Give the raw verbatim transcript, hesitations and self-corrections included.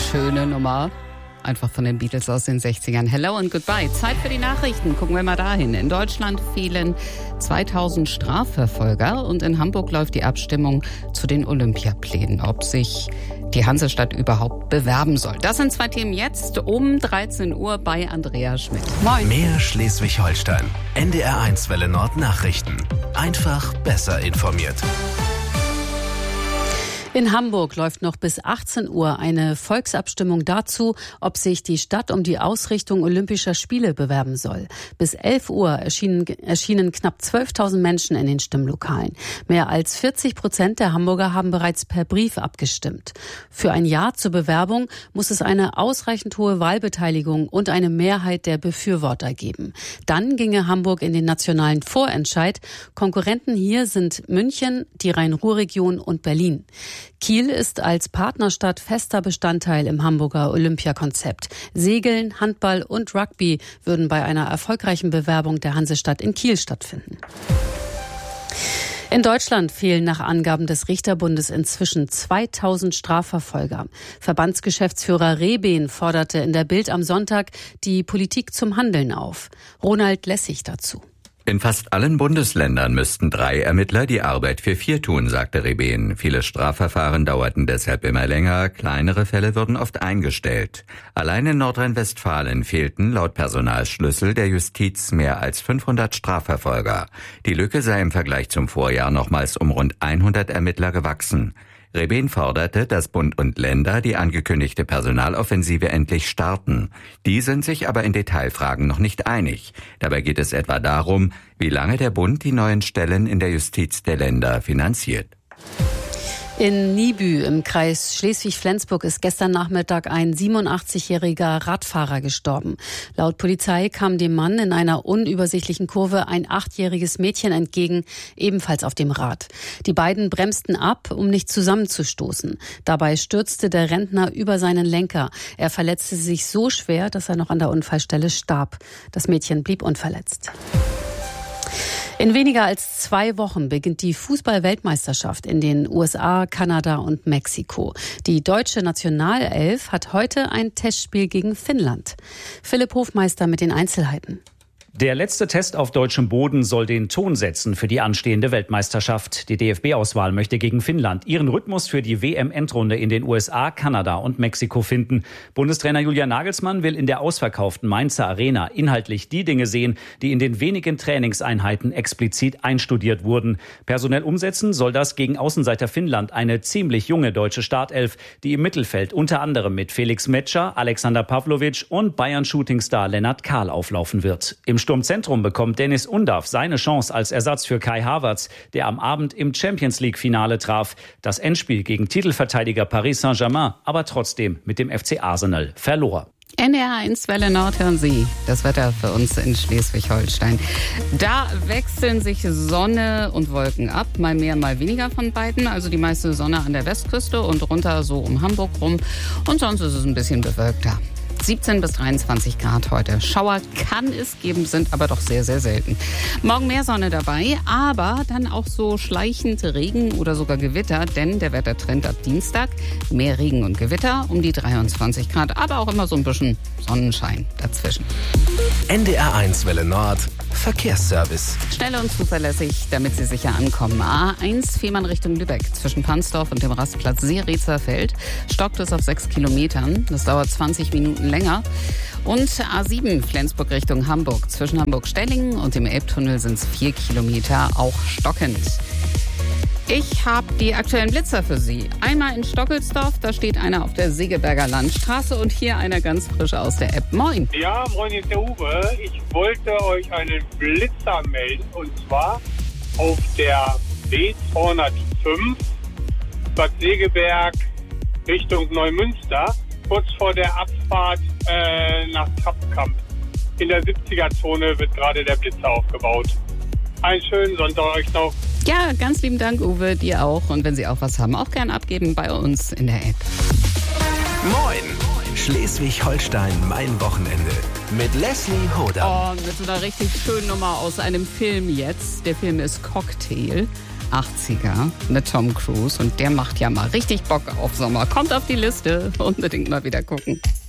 Schöne Nummer. Einfach von den Beatles aus den sechzigern. Hello and goodbye. Zeit für die Nachrichten. Gucken wir mal dahin. In Deutschland fehlen zweitausend Strafverfolger und in Hamburg läuft die Abstimmung zu den Olympiaplänen, ob sich die Hansestadt überhaupt bewerben soll. Das sind zwei Themen jetzt um dreizehn Uhr bei Andrea Schmidt. Moin. Mehr Schleswig-Holstein. N D R eins Welle Nord Nachrichten. Einfach besser informiert. In Hamburg läuft noch bis achtzehn Uhr eine Volksabstimmung dazu, ob sich die Stadt um die Ausrichtung Olympischer Spiele bewerben soll. Bis elf Uhr erschienen, erschienen knapp zwölftausend Menschen in den Stimmlokalen. Mehr als vierzig Prozent der Hamburger haben bereits per Brief abgestimmt. Für ein Ja zur Bewerbung muss es eine ausreichend hohe Wahlbeteiligung und eine Mehrheit der Befürworter geben. Dann ginge Hamburg in den nationalen Vorentscheid. Konkurrenten hier sind München, die Rhein-Ruhr-Region und Berlin. Kiel ist als Partnerstadt fester Bestandteil im Hamburger Olympiakonzept. Segeln, Handball und Rugby würden bei einer erfolgreichen Bewerbung der Hansestadt in Kiel stattfinden. In Deutschland fehlen nach Angaben des Richterbundes inzwischen zweitausend Strafverfolger. Verbandsgeschäftsführer Rehben forderte in der Bild am Sonntag die Politik zum Handeln auf. Ronald Lessig dazu. In fast allen Bundesländern müssten drei Ermittler die Arbeit für vier tun, sagte Rehben. Viele Strafverfahren dauerten deshalb immer länger, kleinere Fälle wurden oft eingestellt. Allein in Nordrhein-Westfalen fehlten laut Personalschlüssel der Justiz mehr als fünfhundert Strafverfolger. Die Lücke sei im Vergleich zum Vorjahr nochmals um rund hundert Ermittler gewachsen. Rehben forderte, dass Bund und Länder die angekündigte Personaloffensive endlich starten. Die sind sich aber in Detailfragen noch nicht einig. Dabei geht es etwa darum, wie lange der Bund die neuen Stellen in der Justiz der Länder finanziert. In Niebü im Kreis Schleswig-Flensburg ist gestern Nachmittag ein siebenundachtzigjähriger Radfahrer gestorben. Laut Polizei kam dem Mann in einer unübersichtlichen Kurve ein achtjähriges Mädchen entgegen, ebenfalls auf dem Rad. Die beiden bremsten ab, um nicht zusammenzustoßen. Dabei stürzte der Rentner über seinen Lenker. Er verletzte sich so schwer, dass er noch an der Unfallstelle starb. Das Mädchen blieb unverletzt. In weniger als zwei Wochen beginnt die Fußball-Weltmeisterschaft in den U S A, Kanada und Mexiko. Die deutsche Nationalelf hat heute ein Testspiel gegen Finnland. Philipp Hofmeister mit den Einzelheiten. Der letzte Test auf deutschem Boden soll den Ton setzen für die anstehende Weltmeisterschaft. Die D F B-Auswahl möchte gegen Finnland ihren Rhythmus für die W M-Endrunde in den U S A, Kanada und Mexiko finden. Bundestrainer Julian Nagelsmann will in der ausverkauften Mainzer Arena inhaltlich die Dinge sehen, die in den wenigen Trainingseinheiten explizit einstudiert wurden. Personell umsetzen soll das gegen Außenseiter Finnland eine ziemlich junge deutsche Startelf, die im Mittelfeld unter anderem mit Felix Metscher, Alexander Pavlovic und Bayern-Shootingstar Lennart Kahl auflaufen wird. Im Sturmzentrum bekommt Dennis Undav seine Chance als Ersatz für Kai Havertz, der am Abend im Champions-League-Finale traf. Das Endspiel gegen Titelverteidiger Paris Saint-Germain aber trotzdem mit dem F C Arsenal verlor. N D R eins Welle Nord, hören Sie das Wetter für uns in Schleswig-Holstein. Da wechseln sich Sonne und Wolken ab, mal mehr, mal weniger von beiden. Also die meiste Sonne an der Westküste und runter so um Hamburg rum. Und sonst ist es ein bisschen bewölkter. siebzehn bis dreiundzwanzig Grad heute. Schauer kann es geben, sind aber doch sehr, sehr selten. Morgen mehr Sonne dabei, aber dann auch so schleichend Regen oder sogar Gewitter, denn der Wettertrend ab Dienstag mehr Regen und Gewitter um die dreiundzwanzig Grad, aber auch immer so ein bisschen Sonnenschein dazwischen. N D R eins Welle Nord Verkehrsservice. Schnell und zuverlässig, damit Sie sicher ankommen. A eins Fehmarn Richtung Lübeck. Zwischen Pansdorf und dem Rastplatz Seeretzer Feld stockt es auf sechs Kilometern. Das dauert zwanzig Minuten länger. Und A sieben Flensburg Richtung Hamburg. Zwischen Hamburg-Stellingen und dem Elbtunnel sind es vier Kilometer, auch stockend. Ich habe die aktuellen Blitzer für Sie. Einmal in Stockelsdorf, da steht einer auf der Segeberger Landstraße und hier einer ganz frisch aus der App. Moin. Ja, moin, hier ist der Uwe. Ich wollte euch einen Blitzer melden und zwar auf der B zweihundertfünf Bad Segeberg Richtung Neumünster, kurz vor der Abfahrt äh, nach Trappkamp. In der siebziger-Zone wird gerade der Blitzer aufgebaut. Einen schönen Sonntag euch noch. Ja, ganz lieben Dank, Uwe, dir auch. Und wenn Sie auch was haben, auch gern abgeben bei uns in der App. Moin! Schleswig-Holstein, mein Wochenende. Mit Leslie Hodam. Oh, mit so einer richtig schönen Nummer aus einem Film jetzt. Der Film ist Cocktail. achtziger mit Tom Cruise und der macht ja mal richtig Bock auf Sommer. Kommt auf die Liste, unbedingt mal wieder gucken.